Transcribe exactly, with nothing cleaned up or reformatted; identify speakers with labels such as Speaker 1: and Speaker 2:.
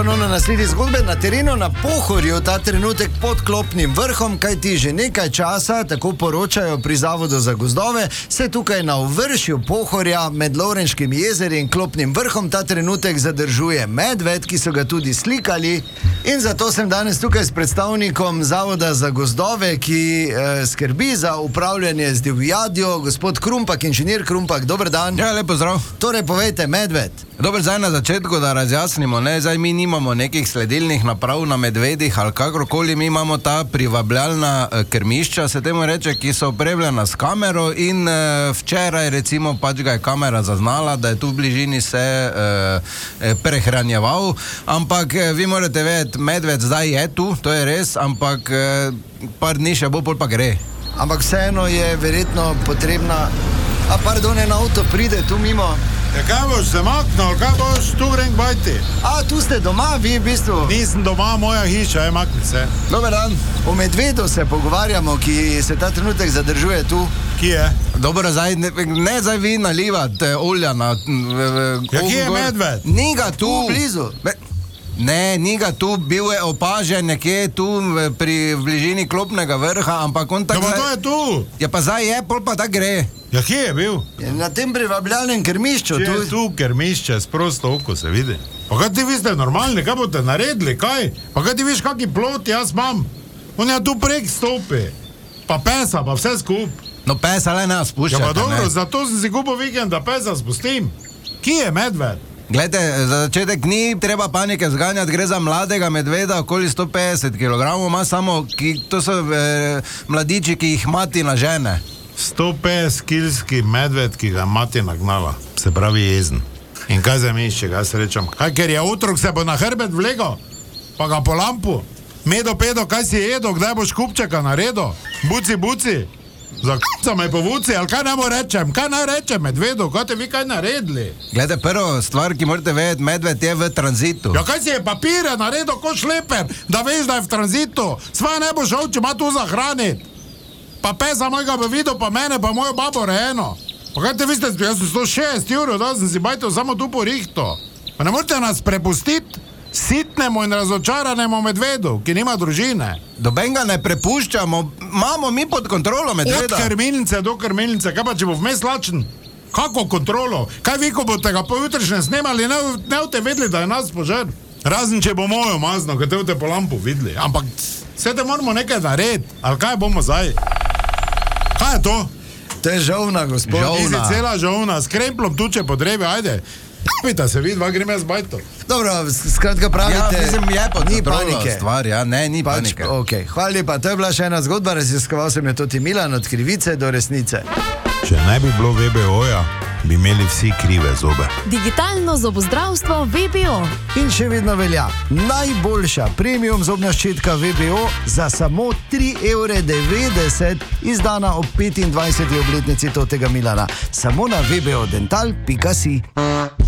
Speaker 1: No, na nasledi zgodbe na terenu na Pohorju, ta trenutek pod Klopnim vrhom, kajti že nekaj časa, tako poročajo pri Zavodu za gozdove, se tukaj na vršju Pohorja med Lovrenškim jezerom in Klopnim vrhom ta trenutek zadržuje medved, ki so ga tudi slikali. In zato sem danes tukaj s predstavnikom Zavoda za gozdove, ki eh, skrbi za upravljanje z divjadjo, gospod Krumpak, inženir Krumpak, dober dan.
Speaker 2: Ja, lepo zdrav.
Speaker 1: Torej, povejte, medved.
Speaker 2: Dober, zdaj na začetku, da razjasnimo, ne, zdaj mi nimamo nekih sledilnih naprav na medvedih ali kakorkoli, mi imamo ta privabljalna eh, krmišča, se temu reče, ki so opremljena s kamero in eh, včeraj recimo pač ga je kamera zaznala, da je tu v bližini se eh, prehranjeval, ampak eh, vi morate vedeti, medved zdaj je tu, to je res, ampak eh, par dni še bo, pol pa gre.
Speaker 1: Ampak vseeno je verjetno potrebna, a pardon, en avto pride tu mimo.
Speaker 3: Ja, kaj boš se maknil, kaj boš tu grem bajti?
Speaker 1: A, tu ste doma, vi v bistvu?
Speaker 3: Nisem doma, moja hiša, je makni se.
Speaker 1: Dober dan. O medvedu se pogovarjamo, ki se ta trenutek zadržuje tu.
Speaker 3: Ki je?
Speaker 2: Dobro, zdaj, ne, ne zdaj vi nalivate olja na...
Speaker 3: Ja, ki je medved?
Speaker 2: Ni ga tu.
Speaker 1: Tu blizu.
Speaker 2: Be, ne, ni ga tu, bil je opažen nekje tu pri bližini Klopnega vrha, ampak on tako...
Speaker 3: Ja, pa to je tu.
Speaker 2: Ja, pa zdaj je, pol pa tako gre.
Speaker 3: Ja, kje je bil?
Speaker 1: Je na tem privabljalnem krmišču.
Speaker 3: Če je
Speaker 1: Tu...
Speaker 3: tu krmišče, s prosto oko se vidi. Pa kaj ti vi ste normalni, kaj boste naredili, kaj? Pa kaj ti viš, kaki plot jaz imam? On je tu prek stopi. Pa pesa, pa vse skup.
Speaker 2: No pesa le nas spuščate,
Speaker 3: Ja, pa dobro,
Speaker 2: ne?
Speaker 3: zato sem si kupil vikend, da pesa spustim. Kje je medved?
Speaker 2: Glejte, za začetek ni treba panike zganjati, gre za mladega medveda, okoli sto petdeset kilogramov, ima samo, ki, to so e, mladiči, ki jih mati na žene.
Speaker 3: sto petdeset kilski medved, ki ga mati nagnala, se pravi jezen. In kaj za mišče, kaj se rečem? Kaj, ker je otrok, se bo na hrbet vlegal, pa ga po lampu. Medo, pedo, kaj si jedo, kdaj boš kupčeka naredil? Buci, buci, za k***ca me povuci, ali kaj naj mu rečem? Kaj naj rečem medvedu, kaj te vi kaj naredili?
Speaker 2: Glejte, prvo stvar, ki morate vedeti, medved je v tranzitu.
Speaker 3: Ja, kaj si je papire naredil kot šleper, da veš, da je v tranzitu? Sva ne bo šel, če ima tu za hraniti. Pa pesa mojega bi videl, pa mene, pa mojo babo rejeno. Pa kaj te vi ste, jaz sem sto šest evrov, da sem si bajtel samo tu po rihto. Pa ne morate nas prepustiti sitnemu in razočaranemu medvedu, ki nima družine.
Speaker 2: Doben ga ne prepuščamo, imamo mi pod kontrolo medveda.
Speaker 3: Od krmilnice do krmilnice, kaj pa če bo vmes lačen? Kako kontrolo? Kaj vi, ko boste ga pojutrišnje snemali, ne, ne boste vedeli, da je nas požar? Razen, če bo mojo mazno, kaj te boste po lampu videli. Ampak vse te moramo nekaj narediti. Ali kaj bomo zdaj? Kaj je to?
Speaker 1: To je žovna, gospod.
Speaker 2: Žovna.
Speaker 3: Izi cela žovna, s kremplom tuče po drevi, ajde. Pita se vid, dva grem jaz bajto.
Speaker 1: Dobro, skratka pravite,
Speaker 2: Ja, mislim, je pod
Speaker 1: ni
Speaker 2: kontrolo
Speaker 1: panike.
Speaker 2: stvar, ja, ne, ni
Speaker 1: Pač,
Speaker 2: panike.
Speaker 1: okay. Hvala lepa, to je bila še ena zgodba, raziskoval sem jo tudi Milan, od krivice do resnice.
Speaker 3: Če ne bi bilo V B O-ja, bi imeli vsi krive zobe.
Speaker 4: Digitalno zobozdravstvo V B O.
Speaker 1: In še vedno velja, najboljša premium zobna ščetka V B O za samo tri evre devetdeset, izdana ob petindvajseti obletnici totega Milana. Samo na v b o dental pika si.